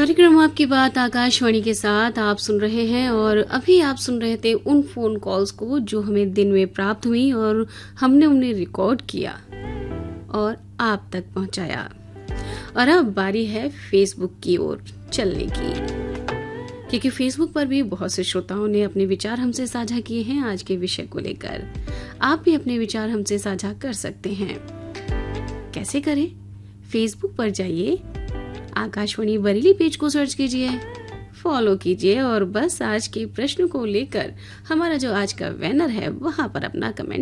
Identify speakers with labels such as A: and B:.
A: कार्यक्रम आपकी बात आकाशवाणी के साथ आप सुन रहे हैं और अभी आप सुन रहे थे उन फोन कॉल्स को जो हमें दिन में प्राप्त हुई और हमने उन्हें रिकॉर्ड किया और आप तक पहुंचाया। और अब बारी है फेसबुक की ओर चलने की, क्योंकि फेसबुक पर भी बहुत से श्रोताओं ने अपने विचार हमसे साझा किए हैं आज के विषय को लेकर। आप भी अपने विचार हमसे साझा कर सकते हैं। कैसे करें? फेसबुक पर जाइए, आकाशवाणी बरेली पेज को सर्च कीजिए, फॉलो कीजिए और बस आज के प्रश्न को लेकर हमारा जो आज का बैनर है वहां पर अपना कमेंट